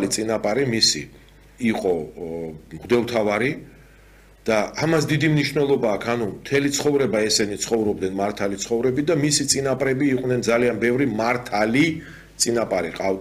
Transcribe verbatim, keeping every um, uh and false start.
მრავალი წინაპარი მისი იყო მღვდელმთავარი და ამას დიდი მნიშვნელობა აქვს, ანუ მთელი ცხოვრება ესენი ცხოვრობდნენ მართალი ცხოვრებით და მისი წინაპრები იყვნენ ძალიან ბევრი მართალი წინაპარი ყავდა